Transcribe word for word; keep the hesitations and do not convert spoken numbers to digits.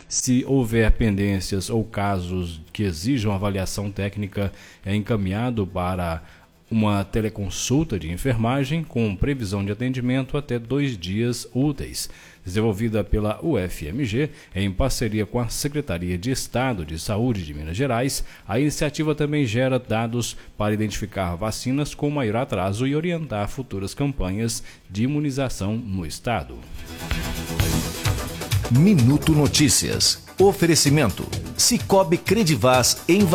Se houver pendências ou casos que exijam avaliação técnica, é encaminhado para uma teleconsulta de enfermagem com previsão de atendimento até dois dias úteis. Desenvolvida pela U F M G, em parceria com a Secretaria de Estado de Saúde de Minas Gerais, a iniciativa também gera dados para identificar vacinas com maior atraso e orientar futuras campanhas de imunização no estado. Minuto Notícias. Oferecimento: Cicobi Credivaz em